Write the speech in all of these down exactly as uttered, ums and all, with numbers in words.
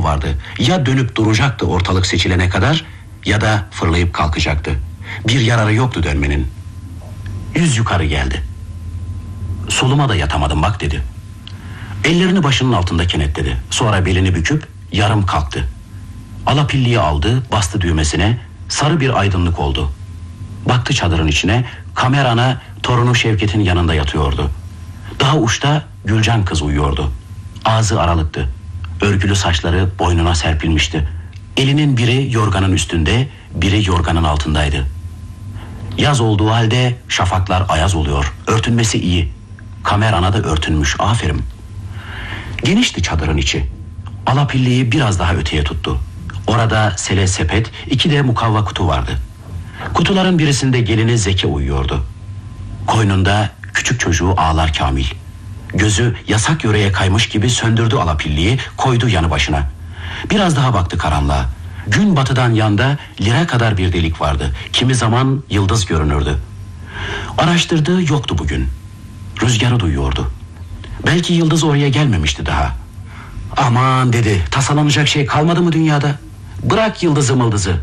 vardı. Ya dönüp duracaktı ortalık seçilene kadar ya da fırlayıp kalkacaktı. Bir yararı yoktu dönmenin. Yüz yukarı geldi. Soluma da yatamadım bak dedi. Ellerini başının altında kenetledi. Sonra belini büküp yarım kalktı. Alapilliyi aldı, bastı düğmesine. Sarı bir aydınlık oldu. Baktı çadırın içine. Kamerana torunu Şevket'in yanında yatıyordu. Daha uçta Gülcan kız uyuyordu. Ağzı aralıktı. Örgülü saçları boynuna serpilmişti. Elinin biri yorganın üstünde, biri yorganın altındaydı. Yaz olduğu halde şafaklar ayaz oluyor. Örtünmesi iyi. Kamerana da örtünmüş, aferin. Genişti çadırın içi. Alapilliyi biraz daha öteye tuttu. Orada sele sepet, iki de mukavva kutu vardı. Kutuların birisinde gelini Zeki uyuyordu. Koynunda küçük çocuğu ağlar Kamil. Gözü yasak yöreye kaymış gibi söndürdü alapilliyi, koydu yanı başına. Biraz daha baktı karanlığa. Gün batıdan yanda lira kadar bir delik vardı. Kimi zaman yıldız görünürdü. Araştırdı, yoktu bugün. Rüzgarı duyuyordu. Belki yıldız oraya gelmemişti daha. Aman dedi, tasalanacak şey kalmadı mı dünyada? Bırak yıldızı mıldızı.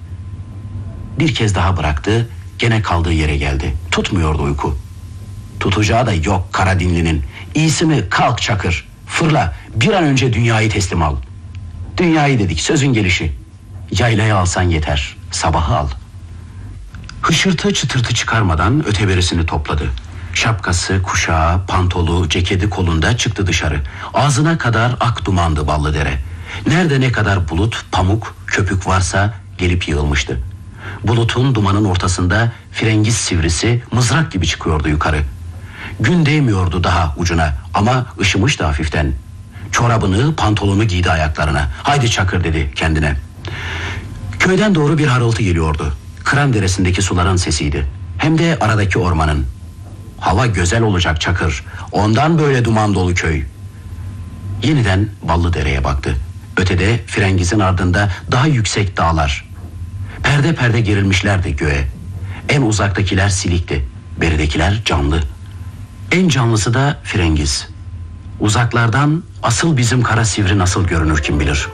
Bir kez daha bıraktı, gene kaldığı yere geldi. Tutmuyordu uyku. Tutacağı da yok kara dinlinin. İyisi mi kalk Çakır, fırla, bir an önce dünyayı teslim al. Dünyayı dedik, sözün gelişi. Yaylayı alsan yeter, sabahı al. Hışırtı çıtırtı çıkarmadan öteberisini topladı. Şapkası, kuşağı, pantolu, ceketi kolunda çıktı dışarı. Ağzına kadar ak dumandı Ballıdere. Nerede ne kadar bulut, pamuk, köpük varsa gelip yığılmıştı. Bulutun, dumanın ortasında frengiz sivrisi mızrak gibi çıkıyordu yukarı. Gün değmiyordu daha ucuna ama ışımıştı hafiften. Çorabını, pantolonu giydi ayaklarına. Haydi Çakır dedi kendine. Köyden doğru bir harıltı geliyordu. Kıran deresindeki suların sesiydi. Hem de aradaki ormanın. Hava güzel olacak Çakır. Ondan böyle duman dolu köy. Yeniden Ballıdere'ye baktı. Ötede frengizin ardında daha yüksek dağlar. Perde perde gerilmişlerdi göğe. En uzaktakiler silikti. Beridekiler canlı. En canlısı da frengiz. Uzaklardan asıl bizim kara sivri nasıl görünür kim bilir.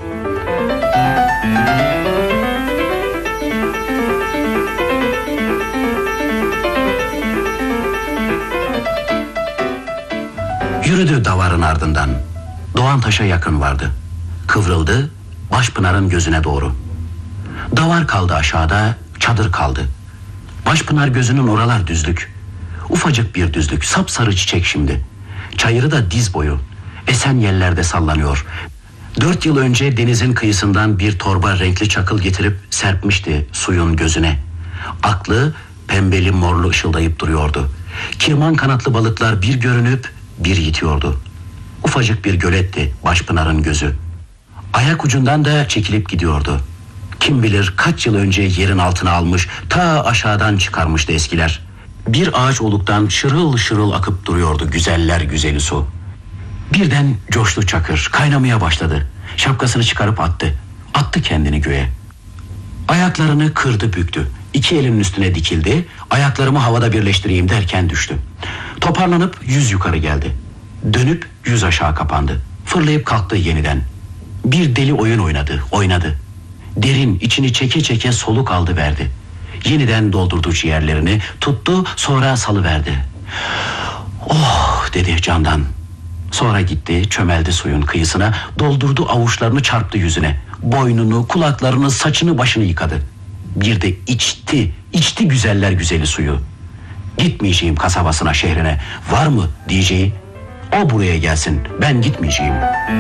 Yürüdü davarın ardından. Doğantaş'a yakın vardı. Kıvrıldı, Başpınar'ın gözüne doğru. Davar kaldı aşağıda, çadır kaldı. Başpınar gözünün oralar düzlük. Ufacık bir düzlük, sapsarı çiçek şimdi. Çayırı da diz boyu. Esen yerlerde sallanıyor. Dört yıl önce denizin kıyısından bir torba renkli çakıl getirip serpmişti suyun gözüne. Aklı pembeli morlu ışıldayıp duruyordu. Kirman kanatlı balıklar bir görünüp bir yitiyordu. Ufacık bir göletti Başpınar'ın gözü. Ayak ucundan da çekilip gidiyordu. Kim bilir kaç yıl önce yerin altına almış, ta aşağıdan çıkarmıştı eskiler. Bir ağaç oluktan şırıl şırıl akıp duruyordu güzeller güzeli su. Birden coştu Çakır, kaynamaya başladı. Şapkasını çıkarıp attı. Attı kendini göğe. Ayaklarını kırdı büktü. İki elinin üstüne dikildi. Ayaklarımı havada birleştireyim derken düştü. Toparlanıp yüz yukarı geldi. Dönüp yüz aşağı kapandı. Fırlayıp kalktı yeniden. Bir deli oyun oynadı, oynadı. Derin içini çeke çeke soluk aldı verdi. Yeniden doldurdu ciğerlerini, tuttu, sonra salıverdi. Oh dedi candan. Sonra gitti, çömeldi suyun kıyısına, doldurdu avuçlarını, çarptı yüzüne. Boynunu, kulaklarını, saçını, başını yıkadı. Bir de içti, içti güzeller güzeli suyu. Gitmeyeceğim kasabasına, şehrine. Var mı diyeceği? O buraya gelsin, ben gitmeyeceğim.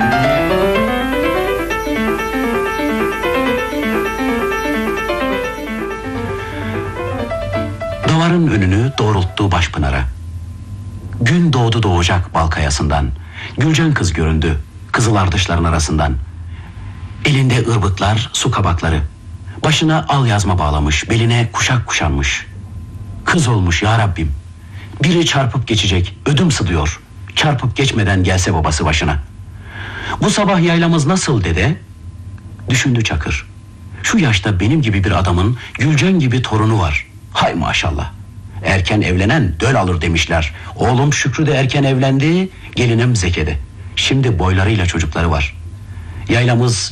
Davarın önünü doğrulttu Başpınar'a. Gün doğdu doğacak Balkayasından. Gülcan kız göründü kızıl ardışların arasından. Elinde ırbıklar, su kabakları. Başına al yazma bağlamış, beline kuşak kuşanmış. Kız olmuş ya Rabbim. Biri çarpıp geçecek, ödüm sıdıyor. Çarpıp geçmeden gelse babası başına. Bu sabah yaylamız nasıl dede? Düşündü Çakır. Şu yaşta benim gibi bir adamın Gülcan gibi torunu var. Hay maşallah. Erken evlenen döl alır demişler. Oğlum Şükrü de erken evlendi, gelinim Zeke'de. Şimdi boylarıyla çocukları var. Yaylamız